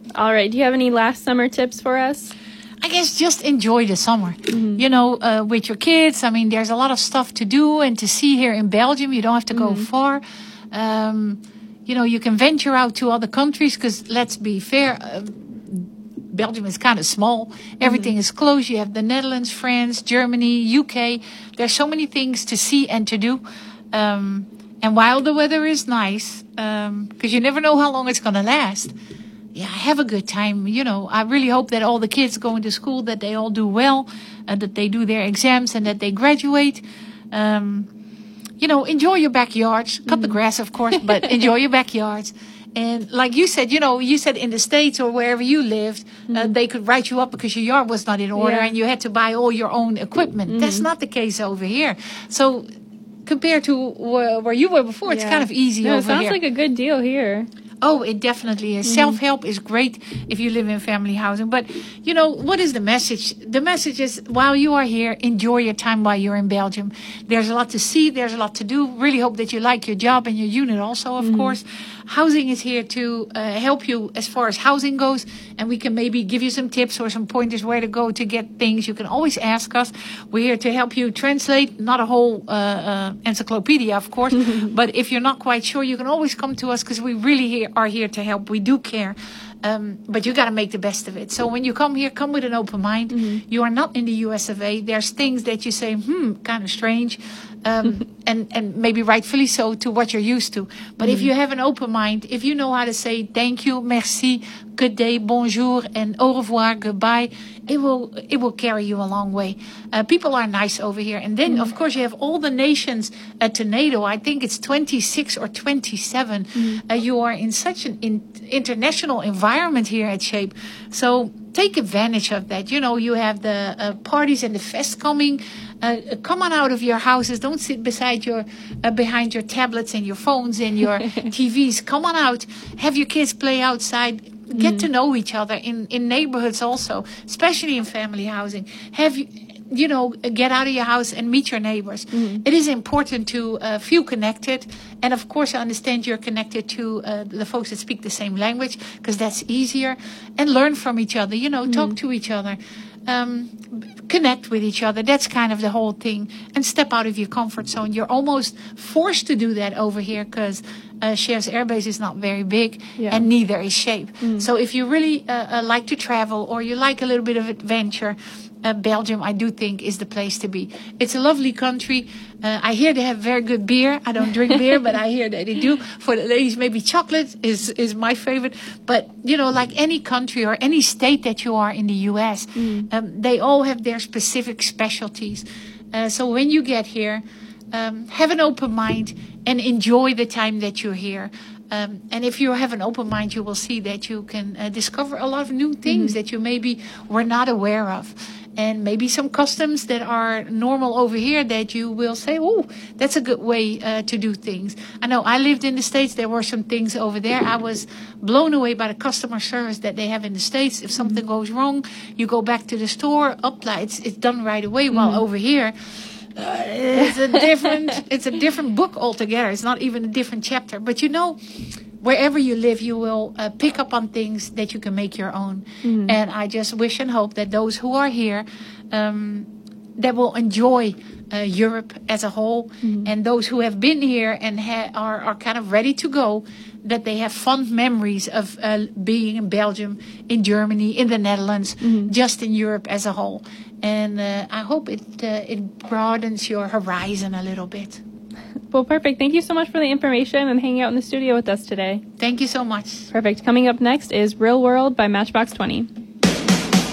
All right. Do you have any last summer tips for us? I guess just enjoy the summer, with your kids. I mean, there's a lot of stuff to do and to see here in Belgium. You don't have to go far. You can venture out to other countries because let's be fair, Belgium is kind of small. Everything is close. You have the Netherlands, France, Germany, UK. There's so many things to see and to do. And while the weather is nice, because you never know how long it's going to last, have a good time. I really hope that all the kids going to school, that they all do well, that they do their exams and that they graduate. Enjoy your backyards. Cut the grass, of course, but enjoy your backyards. And like you said, you said in the States or wherever you lived, they could write you up because your yard was not in order and you had to buy all your own equipment. That's not the case over here. So compared to where you were before, it's kind of easy over here. It sounds like a good deal here. Oh, it definitely is. Self-help is great if you live in family housing. But, what is the message? The message is, while you are here, enjoy your time while you're in Belgium. There's a lot to see. There's a lot to do. Really hope that you like your job and your unit also, of course. Housing is here to help you as far as housing goes. And we can maybe give you some tips or some pointers where to go to get things. You can always ask us. We're here to help you translate. Not a whole encyclopedia, of course. But if you're not quite sure, you can always come to us because we really are here to help. We do care. But you got to make the best of it. So when you come here, come with an open mind. You are not in the US of A. There's things that you say, kind of strange. And maybe rightfully so to what you're used to. But if you have an open mind, if you know how to say thank you, merci, good day, bonjour, and au revoir, goodbye, it will carry you a long way. People are nice over here. And then, of course, you have all the nations to NATO. I think it's 26 or 27. You are in such an international environment here at Shape. So take advantage of that. You have the parties and the fest coming. Come on out of your houses. Don't sit behind your tablets and your phones and your TVs. Come on out. Have your kids play outside. Get to know each other in neighborhoods also, especially in family housing. Get out of your house and meet your neighbors. It is important to feel connected. And of course, I understand you're connected to the folks that speak the same language because that's easier. And learn from each other, talk to each other. Connect with each other. That's kind of the whole thing. And step out of your comfort zone. You're almost forced to do that over here because Shares Airbase is not very big and neither is Shape. So if you really like to travel or you like a little bit of adventure, Belgium, I do think, is the place to be. It's a lovely country. I hear they have very good beer. I don't drink beer, but I hear that they do. For the ladies, maybe chocolate is my favorite. But, like any country or any state that you are in the U.S., they all have their specific specialties. So when you get here, have an open mind and enjoy the time that you're here. And if you have an open mind, you will see that you can discover a lot of new things that you maybe were not aware of. And maybe some customs that are normal over here that you will say, oh, that's a good way to do things. I know I lived in the States. There were some things over there. I was blown away by the customer service that they have in the States. If something goes wrong, you go back to the store, apply. It's done right away. While over here, it's a different book altogether. It's not even a different chapter. But wherever you live, you will pick up on things that you can make your own. And I just wish and hope that those who are here, that will enjoy Europe as a whole, and those who have been here and are kind of ready to go, that they have fond memories of being in Belgium, in Germany, in the Netherlands, just in Europe as a whole. And I hope it broadens your horizon a little bit. Well, perfect. Thank you so much for the information and hanging out in the studio with us today. Thank you so much. Perfect. Coming up next is Real World by Matchbox 20.